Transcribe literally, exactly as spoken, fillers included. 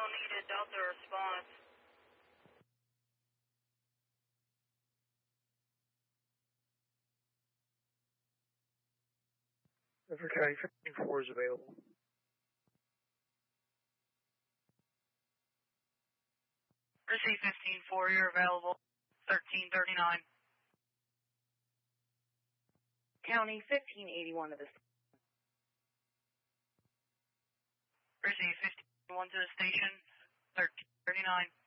needed, Delta response. Bedford County fifteen four is available. Receive fifteen four, you're available. thirteen thirty-nine. County fifteen eighty-one to the Receive fifteen one to the station. thirteen thirty-nine.